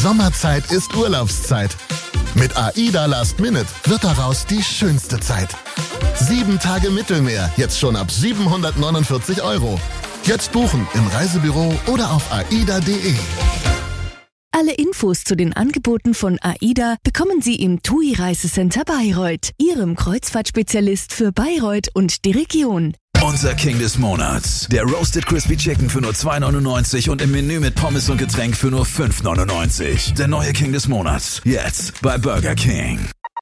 Sommerzeit ist Urlaubszeit. Mit AIDA Last Minute wird daraus die schönste Zeit. 7 Tage Mittelmeer, jetzt schon ab 749 €. Jetzt buchen im Reisebüro oder auf aida.de. Alle Infos zu den Angeboten von AIDA bekommen Sie im TUI Reisecenter Bayreuth, Ihrem Kreuzfahrtspezialist für Bayreuth und die Region. Unser King des Monats. Der Roasted Crispy Chicken für nur 2,99 und im Menü mit Pommes und Getränk für nur 5,99. Der neue King des Monats. Jetzt bei Burger King.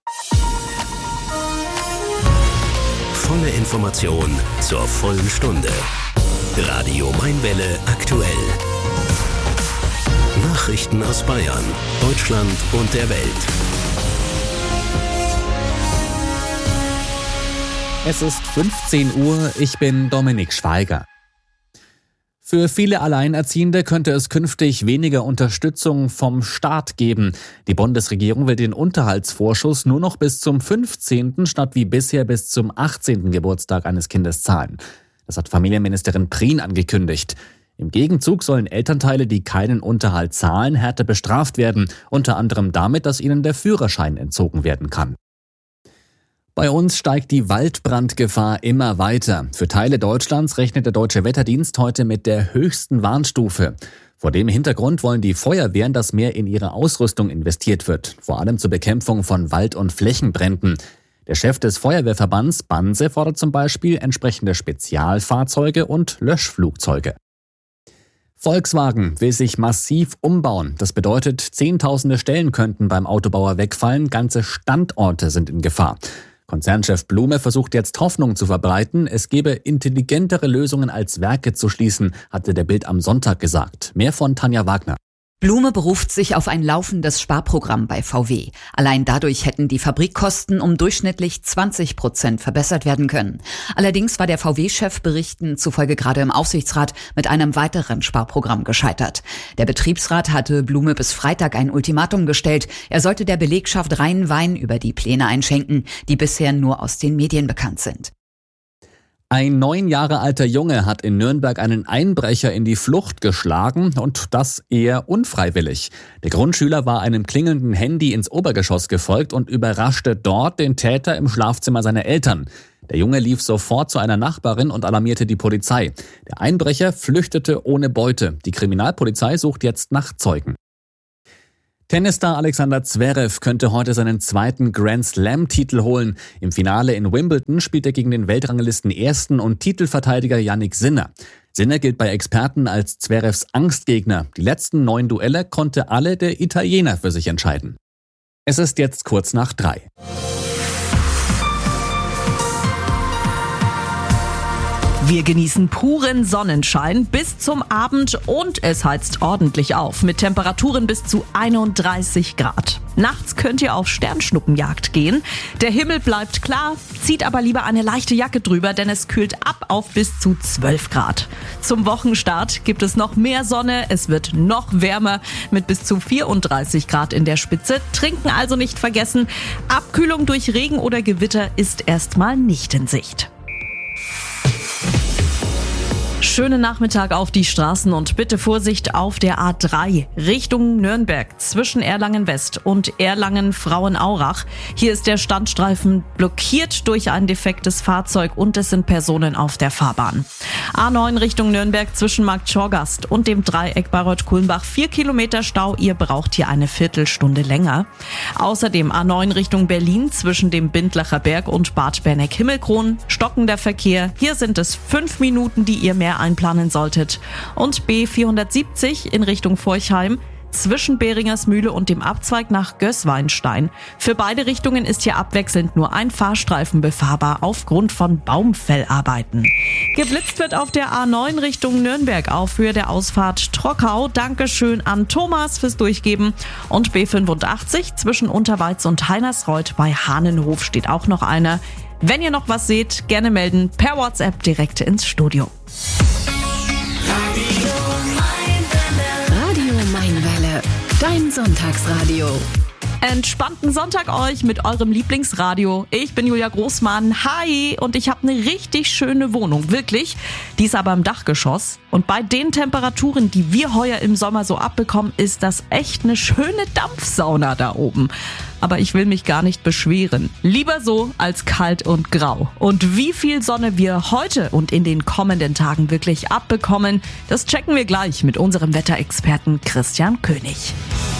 Volle Information zur vollen Stunde. Radio Mainwelle aktuell. Nachrichten aus Bayern, Deutschland und der Welt. Es ist 15 Uhr, ich bin Dominik Schweiger. Für viele Alleinerziehende könnte es künftig weniger Unterstützung vom Staat geben. Die Bundesregierung will den Unterhaltsvorschuss nur noch bis zum 15. statt wie bisher bis zum 18. Geburtstag eines Kindes zahlen. Das hat Familienministerin Prien angekündigt. Im Gegenzug sollen Elternteile, die keinen Unterhalt zahlen, härter bestraft werden, unter anderem damit, dass ihnen der Führerschein entzogen werden kann. Bei uns steigt die Waldbrandgefahr immer weiter. Für Teile Deutschlands rechnet der Deutsche Wetterdienst heute mit der höchsten Warnstufe. Vor dem Hintergrund wollen die Feuerwehren, dass mehr in ihre Ausrüstung investiert wird, vor allem zur Bekämpfung von Wald- und Flächenbränden. Der Chef des Feuerwehrverbands Banse fordert zum Beispiel entsprechende Spezialfahrzeuge und Löschflugzeuge. Volkswagen will sich massiv umbauen. Das bedeutet, Zehntausende Stellen könnten beim Autobauer wegfallen, ganze Standorte sind in Gefahr. Konzernchef Blume versucht jetzt Hoffnung zu verbreiten, es gebe intelligentere Lösungen als Werke zu schließen, hatte der Bild am Sonntag gesagt. Mehr von Tanja Wagner. Blume beruft sich auf ein laufendes Sparprogramm bei VW. Allein dadurch hätten die Fabrikkosten um durchschnittlich 20% verbessert werden können. Allerdings war der VW-Chef Berichten zufolge gerade im Aufsichtsrat mit einem weiteren Sparprogramm gescheitert. Der Betriebsrat hatte Blume bis Freitag ein Ultimatum gestellt. Er sollte der Belegschaft reinen Wein über die Pläne einschenken, die bisher nur aus den Medien bekannt sind. Ein 9 Jahre alter Junge hat in Nürnberg einen Einbrecher in die Flucht geschlagen und das eher unfreiwillig. Der Grundschüler war einem klingelnden Handy ins Obergeschoss gefolgt und überraschte dort den Täter im Schlafzimmer seiner Eltern. Der Junge lief sofort zu einer Nachbarin und alarmierte die Polizei. Der Einbrecher flüchtete ohne Beute. Die Kriminalpolizei sucht jetzt nach Zeugen. Tennisstar Alexander Zverev könnte heute seinen zweiten Grand-Slam-Titel holen. Im Finale in Wimbledon spielt er gegen den Weltranglisten-Ersten und Titelverteidiger Jannik Sinner. Sinner gilt bei Experten als Zverevs Angstgegner. Die letzten 9 Duelle konnte alle der Italiener für sich entscheiden. Es ist jetzt kurz nach 3. Wir genießen puren Sonnenschein bis zum Abend und es heizt ordentlich auf mit Temperaturen bis zu 31 Grad. Nachts könnt ihr auf Sternschnuppenjagd gehen. Der Himmel bleibt klar, zieht aber lieber eine leichte Jacke drüber, denn es kühlt ab auf bis zu 12 Grad. Zum Wochenstart gibt es noch mehr Sonne, es wird noch wärmer mit bis zu 34 Grad in der Spitze. Trinken also nicht vergessen. Abkühlung durch Regen oder Gewitter ist erstmal nicht in Sicht. Schönen Nachmittag auf die Straßen und bitte Vorsicht auf der A3 Richtung Nürnberg zwischen Erlangen-West und Erlangen-Frauenaurach. Hier ist der Standstreifen blockiert durch ein defektes Fahrzeug und es sind Personen auf der Fahrbahn. A9 Richtung Nürnberg zwischen Markt Schorgast und dem Dreieck Bayreuth-Kulmbach 4 Kilometer Stau. Ihr braucht hier eine Viertelstunde länger. Außerdem A9 Richtung Berlin zwischen dem Bindlacher Berg und Bad Berneck-Himmelkron. Stockender Verkehr. Hier sind es 5 Minuten, die ihr mehr einplanen solltet. Und B470 in Richtung Forchheim zwischen Beringers Mühle und dem Abzweig nach Gößweinstein. Für beide Richtungen ist hier abwechselnd nur ein Fahrstreifen befahrbar aufgrund von Baumfellarbeiten. Geblitzt wird auf der A9 Richtung Nürnberg auf Höhe der Ausfahrt Trockau. Dankeschön an Thomas fürs Durchgeben. Und B85 zwischen Unterweiz und Heinersreuth bei Hahnenhof steht auch noch einer. Wenn ihr noch was seht, gerne melden per WhatsApp direkt ins Studio. Radio Mainwelle, dein Sonntagsradio. Entspannten Sonntag euch mit eurem Lieblingsradio. Ich bin Julia Großmann. Hi! Und ich habe eine richtig schöne Wohnung. Wirklich. Die ist aber im Dachgeschoss. Und bei den Temperaturen, die wir heuer im Sommer so abbekommen, ist das echt eine schöne Dampfsauna da oben. Aber ich will mich gar nicht beschweren. Lieber so als kalt und grau. Und wie viel Sonne wir heute und in den kommenden Tagen wirklich abbekommen, das checken wir gleich mit unserem Wetterexperten Christian König.